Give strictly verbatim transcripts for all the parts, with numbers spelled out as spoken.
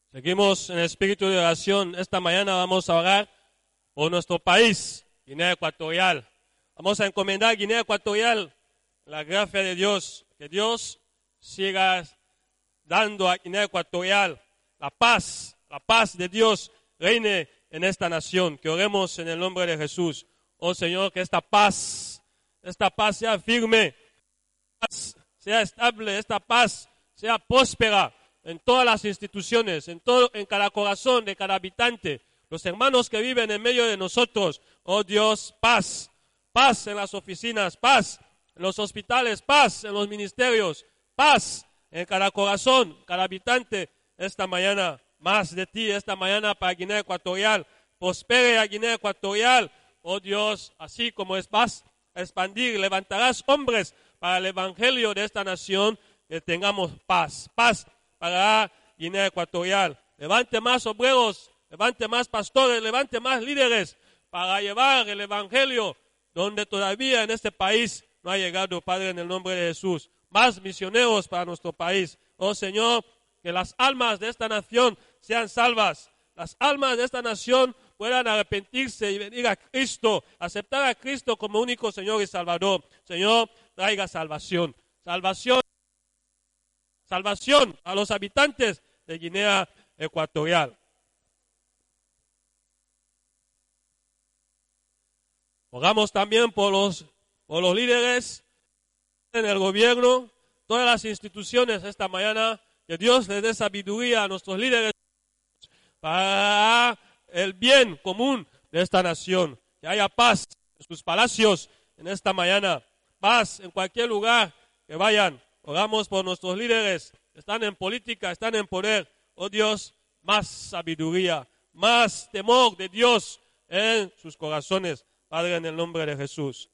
Seguimos en el espíritu de oración. Esta mañana vamos a orar por nuestro país, Guinea Ecuatorial. Vamos a encomendar Guinea Ecuatorial la gracia de Dios, que Dios siga dando a Guinea Ecuatorial la paz, la paz de Dios reine en esta nación. Que oremos en el nombre de Jesús. Oh Señor, que esta paz, esta paz sea firme, sea estable, esta paz sea próspera en todas las instituciones, en todo, en cada corazón de cada habitante, los hermanos que viven en medio de nosotros. Oh Dios, paz, paz en las oficinas, paz en los hospitales, paz en los ministerios, paz en cada corazón, cada habitante. Esta mañana, más de ti, esta mañana para Guinea Ecuatorial, prospere a Guinea Ecuatorial. Oh Dios, así como es, vas a expandir, levantarás hombres para el evangelio de esta nación, que tengamos paz, paz para Guinea Ecuatorial. Levante más obreros, levante más pastores, levante más líderes para llevar el evangelio donde todavía en este país no ha llegado, Padre, en el nombre de Jesús. Más misioneros para nuestro país. Oh Señor, que las almas de esta nación sean salvas. Las almas de esta nación puedan arrepentirse y venir a Cristo, aceptar a Cristo como único Señor y Salvador. Señor, traiga salvación. Salvación. Salvación a los habitantes de Guinea Ecuatorial. Oramos también por los, por los líderes en el gobierno, todas las instituciones esta mañana, que Dios les dé sabiduría a nuestros líderes para el bien común de esta nación. Que haya paz en sus palacios en esta mañana, paz en cualquier lugar que vayan. Oramos por nuestros líderes, están en política, están en poder. Oh Dios, más sabiduría, más temor de Dios en sus corazones. Padre, en el nombre de Jesús.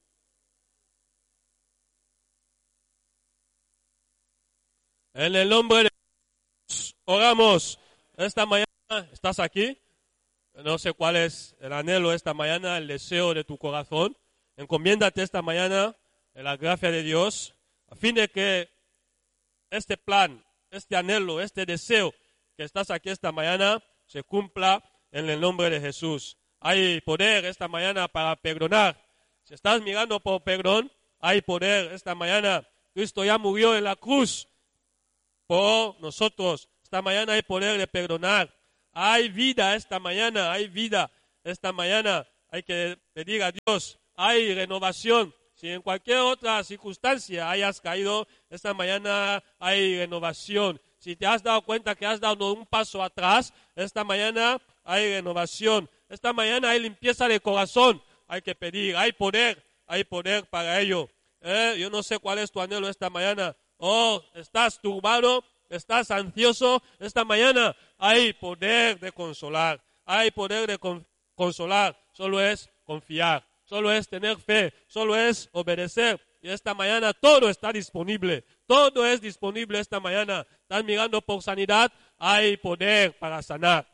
En el nombre de Jesús, oramos. Esta mañana, ¿estás aquí? No sé cuál es el anhelo esta mañana, el deseo de tu corazón. Encomiéndate esta mañana en la gracia de Dios, a fin de que este plan, este anhelo, este deseo que estás aquí esta mañana se cumpla en el nombre de Jesús. Hay poder esta mañana para perdonar. Si estás mirando por perdón, hay poder esta mañana. Cristo ya murió en la cruz por nosotros. Esta mañana hay poder de perdonar. Hay vida esta mañana, hay vida esta mañana. Hay que pedir a Dios, hay renovación. Si en cualquier otra circunstancia hayas caído, esta mañana hay renovación. Si te has dado cuenta que has dado un paso atrás, esta mañana hay renovación. Esta mañana hay limpieza de corazón. Hay que pedir, hay poder, hay poder para ello. Eh, yo no sé cuál es tu anhelo esta mañana. Oh, estás turbado, estás ansioso. Esta mañana hay poder de consolar. Hay poder de con- consolar. Solo es confiar. Solo es tener fe, solo es obedecer. Y esta mañana todo está disponible. Todo es disponible esta mañana. Están mirando por sanidad, hay poder para sanar.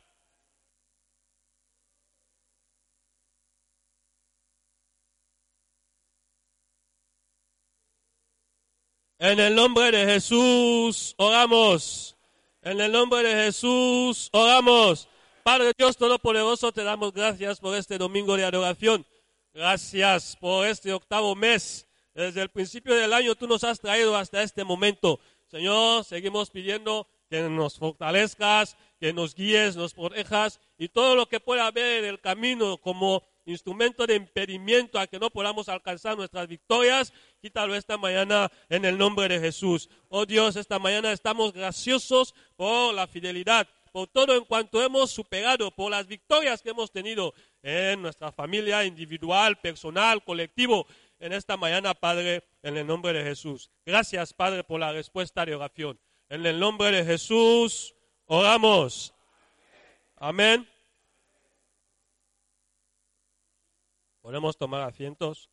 En el nombre de Jesús, oramos. En el nombre de Jesús, oramos. Padre Dios Todopoderoso, te damos gracias por este domingo de adoración. Gracias por este octavo mes. Desde el principio del año tú nos has traído hasta este momento. Señor, seguimos pidiendo que nos fortalezcas, que nos guíes, nos protejas y todo lo que pueda haber en el camino como instrumento de impedimento a que no podamos alcanzar nuestras victorias, quítalo esta mañana en el nombre de Jesús. Oh Dios, esta mañana estamos graciosos por la fidelidad, por todo en cuanto hemos superado, por las victorias que hemos tenido en nuestra familia individual, personal, colectivo, en esta mañana, Padre, en el nombre de Jesús. Gracias, Padre, por la respuesta de oración. En el nombre de Jesús, oramos. Amén. Podemos tomar asientos.